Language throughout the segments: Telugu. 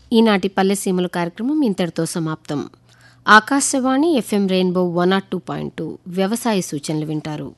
ఈనాటి పల్లెసీమల కార్యక్రమం ఇంతటితో సమాప్తం. ఆకాశవాణి FM రెయిన్బో 102.2 వ్యవసాయ సూచనలు వింటారు.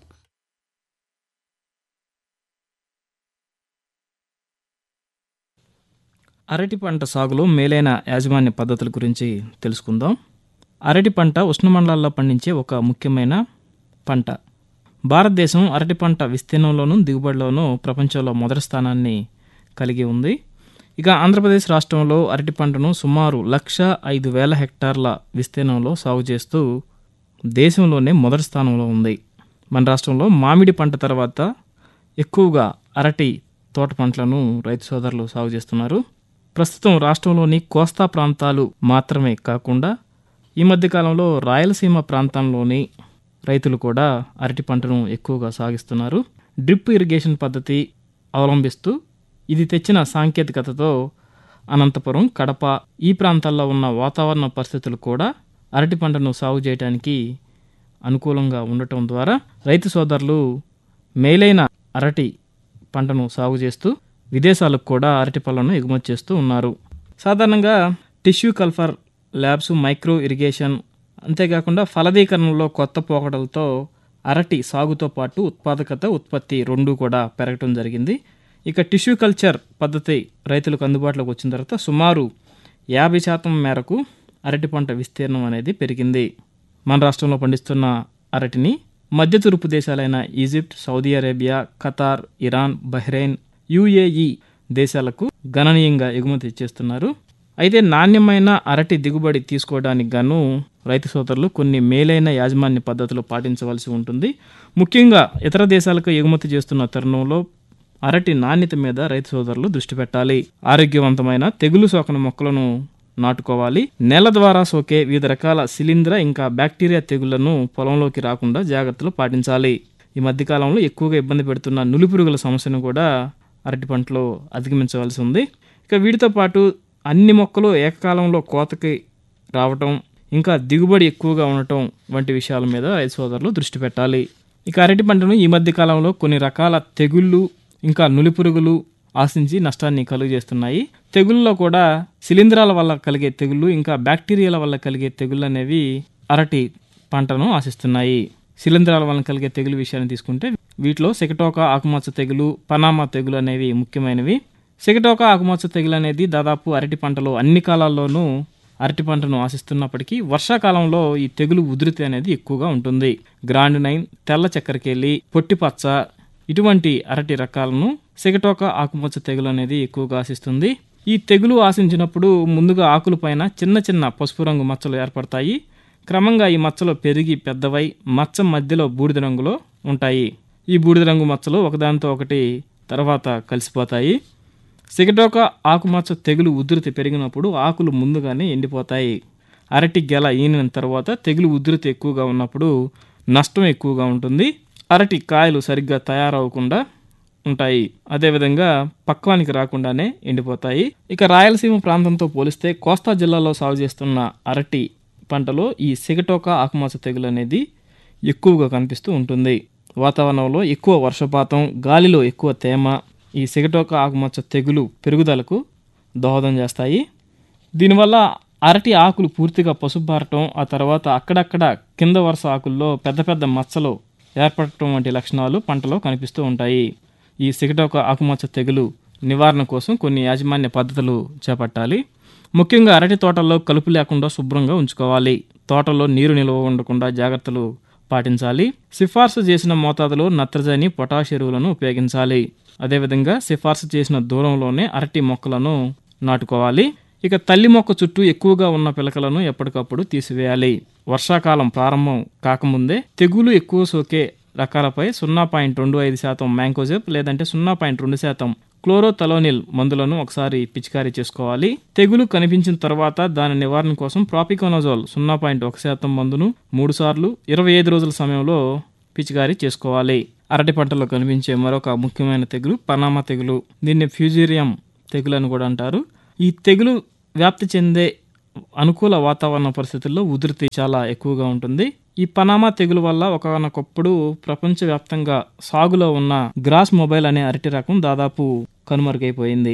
అరటి పంట సాగులో మేలైన యాజమాన్య పద్ధతుల గురించి తెలుసుకుందాం. అరటి పంట ఉష్ణమండలాల్లో పండించే ఒక ముఖ్యమైన పంట. భారతదేశం అరటి పంట విస్తీర్ణంలోనూ దిగుబడిలోనూ ప్రపంచంలో మొదటి స్థానాన్ని కలిగి ఉంది. ఇక ఆంధ్రప్రదేశ్ రాష్ట్రంలో అరటి పంటను సుమారు 1,05,000 హెక్టార్ల విస్తీర్ణంలో సాగు చేస్తూ దేశంలోనే మొదటి స్థానంలో ఉంది. మన రాష్ట్రంలో మామిడి పంట తర్వాత ఎక్కువగా అరటి తోట పంటలను రైతు సోదరులు సాగు చేస్తున్నారు. ప్రస్తుతం రాష్ట్రంలోని కోస్తా ప్రాంతాలు మాత్రమే కాకుండా ఈ మధ్యకాలంలో రాయలసీమ ప్రాంతంలోని రైతులు కూడా అరటి పంటను ఎక్కువగా సాగిస్తున్నారు. డ్రిప్ ఇరిగేషన్ పద్ధతి అవలంబిస్తూ ఇది తెచ్చిన సాంకేతికతతో అనంతపురం, కడప ఈ ప్రాంతాల్లో ఉన్న వాతావరణ పరిస్థితులు కూడా అరటి పంటను సాగు చేయడానికి అనుకూలంగా ఉండటం ద్వారా రైతు సోదరులు మేలైన అరటి పంటను సాగు చేస్తూ విదేశాలకు కూడా అరటి పళ్ళను ఎగుమతి చేస్తూ ఉన్నారు. సాధారణంగా tissue culture labs, micro irrigation, అంతేకాకుండా ఫలదీకరణలో కొత్త పోకడలతో అరటి సాగుతో పాటు ఉత్పాదకత, ఉత్పత్తి రెండూ కూడా పెరగటం జరిగింది. ఇక టిష్యూ కల్చర్ పద్ధతి రైతులకు అందుబాటులోకి వచ్చిన తర్వాత సుమారు 50% మేరకు అరటి పంట విస్తీర్ణం అనేది పెరిగింది. మన రాష్ట్రంలో పండిస్తున్న అరటిని మధ్య తూర్పు దేశాలైన Egypt, Saudi Arabia, Qatar, Iran, Bahrain, UAE దేశాలకు గణనీయంగా ఎగుమతి చేస్తున్నారు. అయితే నాణ్యమైన అరటి దిగుబడి తీసుకోవడానికి గాను రైతు సోదరులు కొన్ని మేలైన యాజమాన్య పద్ధతులు పాటించవలసి ఉంటుంది. ముఖ్యంగా ఇతర దేశాలకు ఎగుమతి చేస్తున్న తరుణంలో అరటి నాణ్యత మీద రైతు సోదరులు దృష్టి పెట్టాలి. ఆరోగ్యవంతమైన తెగులు సోకని మొక్కలను నాటుకోవాలి. నేల ద్వారా సోకే వివిధ రకాల శిలీంధ్ర ఇంకా బ్యాక్టీరియా తెగుళ్లను పొలంలోకి రాకుండా జాగ్రత్తలు పాటించాలి. ఈ మధ్యకాలంలో ఎక్కువగా ఇబ్బంది పెడుతున్న నులిపురుగుల సమస్యను కూడా అరటి పంటలో అధిగమించవలసి ఉంది. ఇక వీటితో పాటు అన్ని మొక్కలు ఏకకాలంలో కోతకి రావటం, ఇంకా దిగుబడి ఎక్కువగా ఉండటం వంటి విషయాల మీద రైతు సోదరులు దృష్టి పెట్టాలి. ఇక అరటి పంటను ఈ మధ్య కాలంలో కొన్ని రకాల తెగుళ్ళు ఇంకా నులిపురుగులు ఆశించి నష్టాన్ని కలుగజేస్తున్నాయి. తెగుళ్ళలో కూడా శిలీంధ్రాల వల్ల కలిగే తెగుళ్ళు, ఇంకా బ్యాక్టీరియాల వల్ల కలిగే తెగుళ్ళు అనేవి అరటి పంటను ఆశిస్తున్నాయి. శిలీంధ్రాల వల్ల కలిగే తెగులు విషయాన్ని తీసుకుంటే వీటిలో సికటోకా ఆకుమచ్చ తెగులు, పనామా తెగులు అనేవి ముఖ్యమైనవి. సికటోకా ఆకుమచ్చ తెగులు అనేది దాదాపు అరటి పంటలో అన్ని కాలాల్లోనూ అరటి పంటను ఆశిస్తున్నప్పటికీ వర్షాకాలంలో ఈ తెగులు ఉధృతి అనేది ఎక్కువగా ఉంటుంది. గ్రాండ్ నైన్, తెల్ల చక్కెరకేళి, పొట్టిపచ్చ ఇటువంటి అరటి రకాలను సికటోకా ఆకుమచ్చ తెగులు అనేది ఎక్కువగా ఆశిస్తుంది. ఈ తెగులు ఆశించినప్పుడు ముందుగా ఆకులపైన చిన్న చిన్న పసుపు రంగు మచ్చలు ఏర్పడతాయి. క్రమంగా ఈ మచ్చలు పెరిగి పెద్దవై మచ్చ మధ్యలో బూడిద రంగులో ఉంటాయి. ఈ బూడిద రంగు మచ్చలు ఒకదానితో ఒకటి తర్వాత కలిసిపోతాయి. సికటోకా ఆకుమచ్చ తెగులు ఉధృతి పెరిగినప్పుడు ఆకులు ముందుగానే ఎండిపోతాయి. అరటి గెల ఈనిన తర్వాత తెగులు ఉధృతి ఎక్కువగా ఉన్నప్పుడు నష్టం ఎక్కువగా ఉంటుంది. అరటి కాయలు సరిగ్గా తయారవకుండా ఉంటాయి. అదేవిధంగా పక్వానికి రాకుండానే ఎండిపోతాయి. ఇక రాయలసీమ ప్రాంతంతో పోలిస్తే కోస్తా జిల్లాలో సాగు చేస్తున్న అరటి పంటలో ఈ సికటోకా ఆకుమచ్చ తెగులు అనేది ఎక్కువగా కనిపిస్తూ ఉంటుంది. వాతావరణంలో ఎక్కువ వర్షపాతం, గాలిలో ఎక్కువ తేమ ఈ సికటోకా ఆకుమచ్చ తెగులు పెరుగుదలకు దోహదం చేస్తాయి. దీనివల్ల అరటి ఆకులు పూర్తిగా పసుబారటం, ఆ తర్వాత అక్కడక్కడ కింద వరుస ఆకుల్లో పెద్ద పెద్ద మచ్చలు ఏర్పడటం వంటి లక్షణాలు పంటలో కనిపిస్తూ ఉంటాయి. ఈ సికటోకా ఆకుమచ్చ తెగులు నివారణ కోసం కొన్ని యాజమాన్య పద్ధతులు చేపట్టాలి. ముఖ్యంగా అరటి తోటల్లో కలుపు లేకుండా శుభ్రంగా ఉంచుకోవాలి. తోటలో నీరు నిల్వ ఉండకుండా జాగ్రత్తలు పాటించాలి. సిఫార్సు చేసిన మోతాదులో నత్రజని, పొటాష్ ఎరువులను ఉపయోగించాలి. అదేవిధంగా సిఫార్సు చేసిన దూరంలోనే అరటి మొక్కలను నాటుకోవాలి. ఇక తల్లి మొక్క చుట్టూ ఎక్కువగా ఉన్న పిలకలను ఎప్పటికప్పుడు తీసివేయాలి. వర్షాకాలం ప్రారంభం కాకముందే తెగులు ఎక్కువ సోకే రకాలపై 0.25% మ్యాంకోజెబ్ లేదంటే 0.2% క్లోరోథలోనిల్ మందులను ఒకసారి పిచికారీ చేసుకోవాలి. తెగులు కనిపించిన తర్వాత దాని నివారణ కోసం ప్రాపికోనజోల్ 0.1% మందును 3 సార్లు 25 రోజుల సమయంలో పిచికారీ చేసుకోవాలి. అరటి పంటలో కనిపించే మరొక ముఖ్యమైన తెగులు పనామా తెగులు. దీన్ని ఫ్యూజేరియం తెగులు అని కూడా అంటారు. ఈ తెగులు వ్యాప్తి చెందే అనుకూల వాతావరణ పరిస్థితుల్లో ఉధృతి చాలా ఎక్కువగా ఉంటుంది. ఈ పనామా తెగులు వల్ల ఒకనొకప్పుడు ప్రపంచవ్యాప్తంగా సాగులో ఉన్న గ్రాస్ మొబైల్ అనే అరటి రకం దాదాపు కనుమరుగైపోయింది.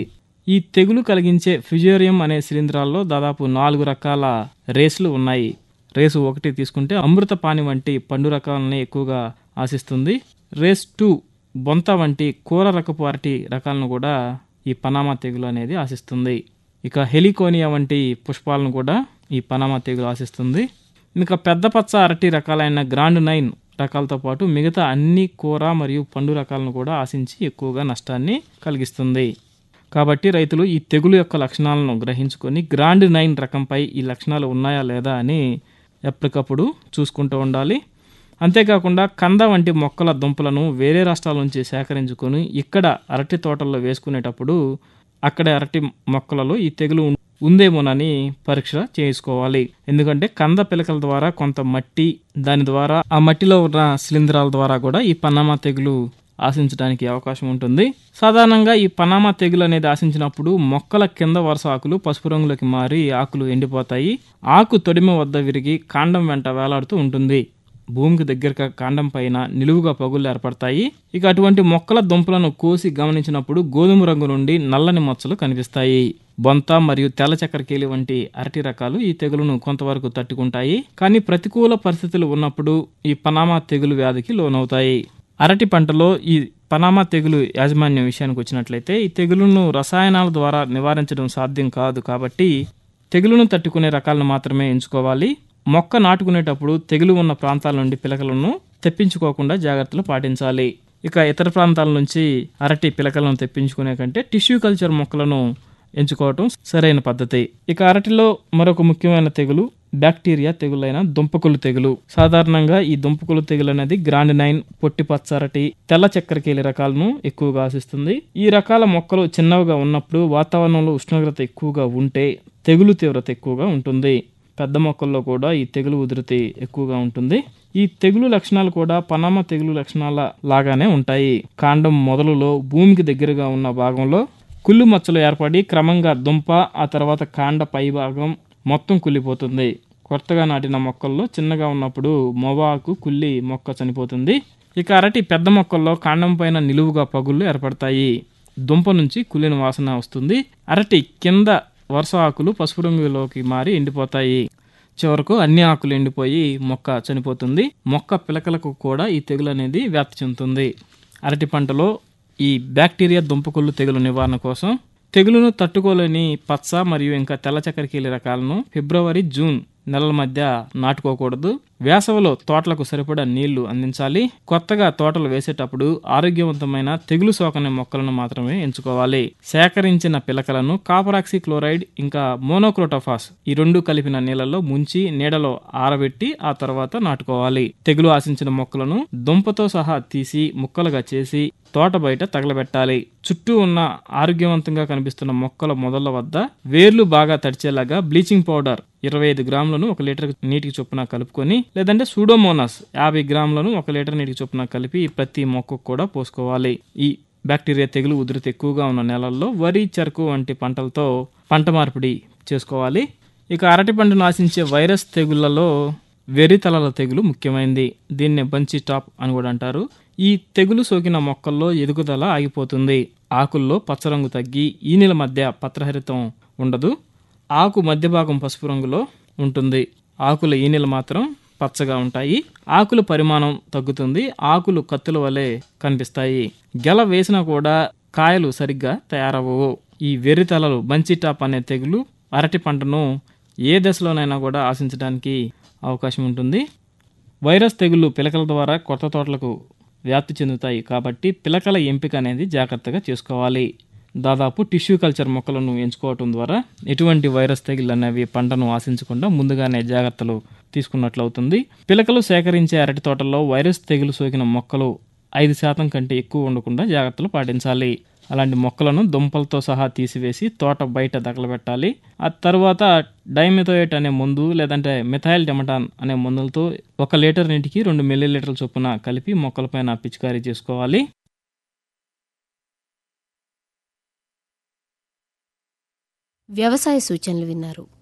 ఈ తెగులు కలిగించే ఫ్యుజేరియం అనే శిలీంధ్రాల్లో దాదాపు 4 రకాల రేసులు ఉన్నాయి. రేసు 1 తీసుకుంటే అమృతపాణి వంటి పండు రకాలని ఎక్కువగా ఆశిస్తుంది. రేస్ 2 బొంత వంటి కూర రకపు అరటి రకాలను కూడా ఈ పనామా తెగులు అనేది ఆశిస్తుంది. ఇక హెలికోనియా వంటి పుష్పాలను కూడా ఈ పనామా తెగులు ఆశిస్తుంది. ఇక పెద్ద పచ్చ అరటి రకాలైన గ్రాండ్ 9 రకాలతో పాటు మిగతా అన్ని కూర మరియు పండు రకాలను కూడా ఆశించి ఎక్కువగా నష్టాన్ని కలిగిస్తుంది. కాబట్టి రైతులు ఈ తెగులు యొక్క లక్షణాలను గ్రహించుకొని గ్రాండ్ 9 రకంపై ఈ లక్షణాలు ఉన్నాయా లేదా అని ఎప్పటికప్పుడు చూసుకుంటూ ఉండాలి. అంతేకాకుండా కంద వంటి మొక్కల దుంపలను వేరే రాష్ట్రాల నుంచి సేకరించుకొని ఇక్కడ అరటి తోటల్లో వేసుకునేటప్పుడు అక్కడే అరటి మొక్కలలో ఈ తెగులు ఉందేమోనని పరీక్ష చేసుకోవాలి. ఎందుకంటే కంద పిలకల ద్వారా కొంత మట్టి, దాని ద్వారా ఆ మట్టిలో ఉన్న శిలీంధ్రాల ద్వారా కూడా ఈ పనామా తెగులు ఆశించడానికి అవకాశం ఉంటుంది. సాధారణంగా ఈ పనామా తెగులు అనేది ఆశించినప్పుడు మొక్కల కింద వరుస ఆకులు పసుపు రంగులోకి మారి ఆకులు ఎండిపోతాయి. ఆకు తొడిమ వద్ద విరిగి కాండం వెంట వేలాడుతూ ఉంటుంది. భూమికి దగ్గరగా కాండం పైన నిలువుగా పగుళ్ళు ఏర్పడతాయి. ఇక అటువంటి మొక్కల దుంపలను కోసి గమనించినప్పుడు గోధుమ రంగు నుండి నల్లని మచ్చలు కనిపిస్తాయి. బొంత మరియు తెల్ల చక్కెరకేళి వంటి అరటి రకాలు ఈ తెగులును కొంతవరకు తట్టుకుంటాయి. కానీ ప్రతికూల పరిస్థితులు ఉన్నప్పుడు ఈ పనామా తెగులు వ్యాధికి లోనవుతాయి. అరటి పంటలో ఈ పనామా తెగులు యాజమాన్యం విషయానికి వచ్చినట్లయితే ఈ తెగులును రసాయనాల ద్వారా నివారించడం సాధ్యం కాదు. కాబట్టి తెగులును తట్టుకునే రకాలను మాత్రమే ఎంచుకోవాలి. మొక్క నాటుకునేటప్పుడు తెగులు ఉన్న ప్రాంతాల నుండి పిలకలను తెప్పించుకోకుండా జాగ్రత్తలు పాటించాలి. ఇక ఇతర ప్రాంతాల నుంచి అరటి పిలకలను తెప్పించుకునే కంటే టిష్యూ కల్చర్ మొక్కలను ఎంచుకోవటం సరైన పద్ధతి. ఇక అరటిలో మరొక ముఖ్యమైన తెగులు బ్యాక్టీరియా తెగులైన దుంపకులు తెగులు. సాధారణంగా ఈ దుంపకులు తెగులు అనేది గ్రాండ్ 9, పొట్టి పచ్చ అరటి, తెల్ల చక్కెరకేళి రకాలను ఎక్కువగా ఆశిస్తుంది. ఈ రకాల మొక్కలు చిన్నవిగా ఉన్నప్పుడు వాతావరణంలో ఉష్ణోగ్రత ఎక్కువగా ఉంటే తెగులు తీవ్రత ఎక్కువగా ఉంటుంది. పెద్ద మొక్కల్లో కూడా ఈ తెగులు ఉధృతి ఎక్కువగా ఉంటుంది. ఈ తెగులు లక్షణాలు కూడా పనామా తెగులు లక్షణాల లాగానే ఉంటాయి. కాండం మొదలులో భూమికి దగ్గరగా ఉన్న భాగంలో కుళ్ళు మచ్చలు ఏర్పడి క్రమంగా దుంప, ఆ తర్వాత కాండ పై భాగం మొత్తం కుళ్ళిపోతుంది. కొత్తగా నాటిన మొక్కల్లో చిన్నగా ఉన్నప్పుడు మొవాకు కుళ్ళి మొక్క చనిపోతుంది. ఇక అరటి పెద్ద మొక్కల్లో కాండం పైన నిలువుగా పగుళ్ళు ఏర్పడతాయి. దుంప నుంచి కుళ్ళిన వాసన వస్తుంది. అరటి కింద వరుస ఆకులు పసుపు రంగులోకి మారి ఎండిపోతాయి. చివరకు అన్ని ఆకులు ఎండిపోయి మొక్క చనిపోతుంది. మొక్క పిలకలకు కూడా ఈ తెగులు అనేది వ్యాప్తి చెందుతుంది. అరటి పంటలో ఈ బ్యాక్టీరియా దుంపకుళ్ళు తెగులు నివారణ కోసం తెగులును తట్టుకోలేని పచ్చ మరియు ఇంకా తెల్ల చక్కెరకేళి రకాలను ఫిబ్రవరి, జూన్ నెలల మధ్య నాటుకోకూడదు. వేసవిలో తోటలకు సరిపడా నీళ్లు అందించాలి. కొత్తగా తోటలు వేసేటప్పుడు ఆరోగ్యవంతమైన తెగులు సోకని మొక్కలను మాత్రమే ఎంచుకోవాలి. సేకరించిన పిలకలను కాపరాక్సి క్లోరైడ్ ఇంకా మోనోక్రోటోఫాస్ ఈ 2 కలిపిన నీళ్లలో ముంచి నీడలో ఆరబెట్టి ఆ తర్వాత నాటుకోవాలి. తెగులు ఆశించిన మొక్కలను దుంపతో సహా తీసి ముక్కలుగా చేసి తోట బయట తగలబెట్టాలి. చుట్టూ ఉన్న ఆరోగ్యవంతంగా కనిపిస్తున్న మొక్కల మొదళ్ల వద్ద వేర్లు బాగా తడిచేలాగా బ్లీచింగ్ పౌడర్ 25 గ్రాములను 1 లీటర్ నీటికి చొప్పున కలుపుకొని, లేదంటే సూడోమోనాస్ 50 గ్రాములను 1 లీటర్ నీటికి చొప్పున కలిపి ప్రతి మొక్కకు కూడా పోసుకోవాలి. ఈ బ్యాక్టీరియా తెగులు ఉధృతి ఎక్కువగా ఉన్న నేలల్లో వరి, చెరకు వంటి పంటలతో పంట మార్పిడి చేసుకోవాలి. ఇక అరటి పంటను ఆశించే వైరస్ తెగుళ్లలో వెర్రితలల తెగులు ముఖ్యమైనది. దీన్నే బంచి టాప్ అని కూడా అంటారు. ఈ తెగులు సోకిన మొక్కల్లో ఎదుగుదల ఆగిపోతుంది. ఆకుల్లో పచ్చరంగు తగ్గి ఈనెల మధ్య పత్రహరితం ఉండదు. ఆకు మధ్య భాగం పసుపు రంగులో ఉంటుంది. ఆకుల ఈనెలు మాత్రం పచ్చగా ఉంటాయి. ఆకుల పరిమాణం తగ్గుతుంది. ఆకులు కత్తుల వలె కనిపిస్తాయి. గెల వేసినా కూడా కాయలు సరిగ్గా తయారవ్వవు. ఈ వెర్రితలలు బంచి టాప్ అనే తెగులు అరటి పంటను ఏ దశలోనైనా కూడా ఆశించడానికి అవకాశం ఉంటుంది. వైరస్ తెగులు పిలకల ద్వారా కొత్త తోటలకు వ్యాప్తి చెందుతాయి. కాబట్టి పిలకల ఎంపిక అనేది జాగ్రత్తగా చేసుకోవాలి. దాదాపు టిష్యూ కల్చర్ మొక్కలను ఎంచుకోవటం ద్వారా ఎటువంటి వైరస్ తెగులు అనేవి పంటను ఆశించకుండా ముందుగానే జాగ్రత్తలు తీసుకున్నట్లవుతుంది. పిలకలు సేకరించే అరటి తోటల్లో వైరస్ తెగులు సోకిన మొక్కలు 5% కంటే ఎక్కువ ఉండకుండా జాగ్రత్తలు పాటించాలి. అలాంటి మొక్కలను దుంపలతో సహా తీసివేసి తోట బయట తగలబెట్టాలి. ఆ తర్వాత డైమెథోయేట్ అనే మందు, లేదంటే మిథైల్ డెమటాన్ అనే మందులతో 1 లీటర్ నీటికి 2 మిల్లీలీటర్ల చొప్పున కలిపి మొక్కలపైన పిచికారీ చేసుకోవాలి. వ్యవసాయ సూచనలు విన్నారు.